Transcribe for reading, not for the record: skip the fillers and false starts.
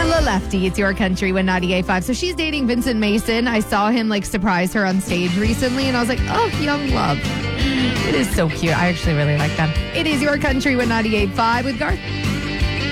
Ella Lefty, it's Your Country with 98.5. So she's dating Vincent Mason. I saw him surprise her on stage recently, and I was like, oh, young love. It is so cute. I actually really like them. It is Your Country with 98.5 with Garth.